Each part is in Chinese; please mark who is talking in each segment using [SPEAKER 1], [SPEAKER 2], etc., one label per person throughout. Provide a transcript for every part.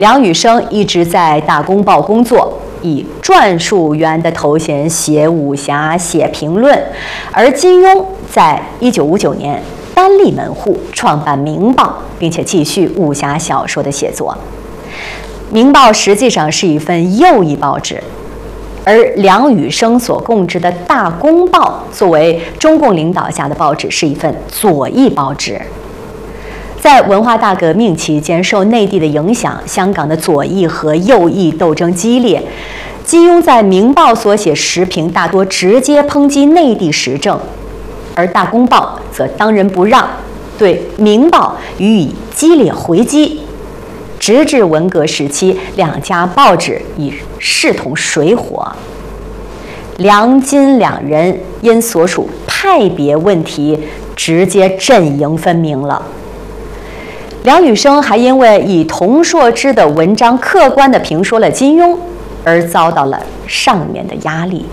[SPEAKER 1] 梁羽生一直在《大公报》工作，以撰述员的头衔写武侠、写评论，而金庸在1959年单立门户创办《明报》，并且继续武侠小说的写作。《明报》实际上是一份右翼报纸，而梁羽生所供职的《大公报》作为中共领导下的报纸，是一份左翼报纸。在文化大革命期间，受内地的影响，香港的左翼和右翼斗争激烈。金庸在《明报》所写时评大多直接抨击内地时政，而《大公报》则当仁不让，对《明报》予以激烈回击。直至文革时期，两家报纸已势同水火。梁金两人因所属派别问题，直接阵营分明了。梁羽生还因为以童硕之的文章客观地评说了金庸，而遭到了上面的压力。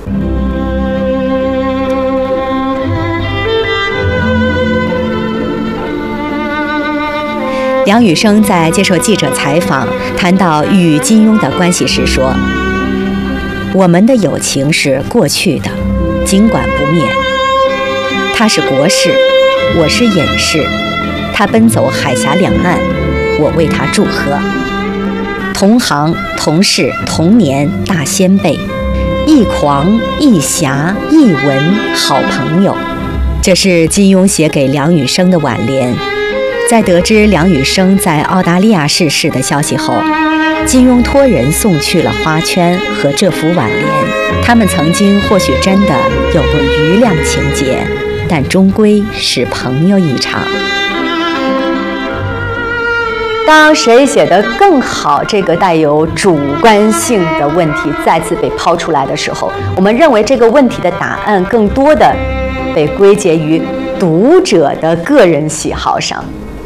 [SPEAKER 1] 梁羽生在接受记者采访谈到与金庸的关系时说：“我们的友情是过去的，尽管不灭。他是国士，我是隐士。他奔走海峡两岸，我为他祝贺。同行、同事、同年，大先辈，一狂、一侠、一文，好朋友。”这是金庸写给梁羽生的挽联。在得知梁羽生在澳大利亚逝世的消息后，金庸托人送去了花圈和这幅挽联。他们曾经或许真的有过余量情节，但终归是朋友一场。当谁写得更好这个带有主观性的问题再次被抛出来的时候，我们认为这个问题的答案更多的被归结于读者的个人喜好上。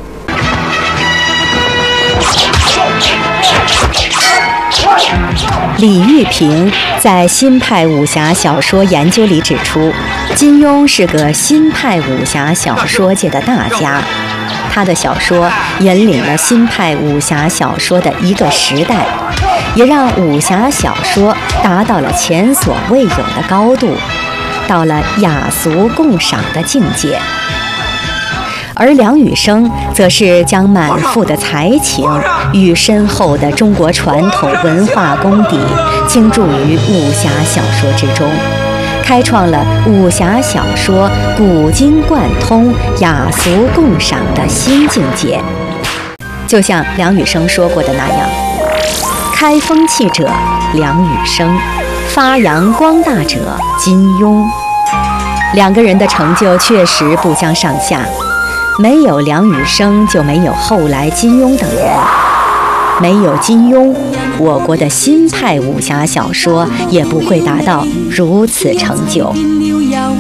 [SPEAKER 1] 李玉平在新派武侠小说研究里指出，金庸是个新派武侠小说界的大家。他的小说引领了新派武侠小说的一个时代，也让武侠小说达到了前所未有的高度，到了雅俗共赏的境界。而梁羽生则是将满腹的才情与深厚的中国传统文化功底倾注于武侠小说之中，开创了武侠小说古今贯通、雅俗共赏的新境界。就像梁羽生说过的那样，开风气者梁羽生，发扬光大者金庸。两个人的成就确实不相上下，没有梁羽生就没有后来金庸等人，没有金庸，我国的新派武侠小说也不会达到如此成就。